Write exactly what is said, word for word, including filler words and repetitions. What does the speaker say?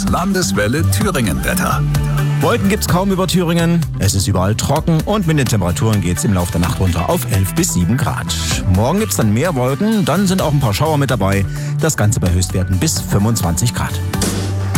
Das Landeswelle Thüringen-Wetter. Wolken gibt's kaum über Thüringen. Es ist überall trocken und mit den Temperaturen geht's im Laufe der Nacht runter auf elf bis sieben Grad. Morgen gibt's dann mehr Wolken, dann sind auch ein paar Schauer mit dabei. Das Ganze bei Höchstwerten bis fünfundzwanzig Grad.